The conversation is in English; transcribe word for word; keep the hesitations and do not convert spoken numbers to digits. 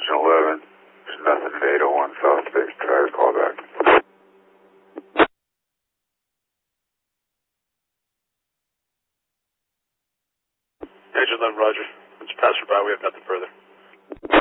Engine eleven. There's nothing at eight oh one South Sixth. Try to call back. Engine eleven, roger. It's passerby. We have nothing further.